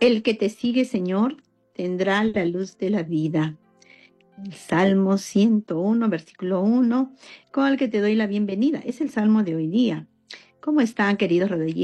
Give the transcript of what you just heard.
El que te sigue, Señor, tendrá la luz de la vida. El Salmo 101, versículo 1, con el que te doy la bienvenida. Es el Salmo de hoy día. ¿Cómo están, queridos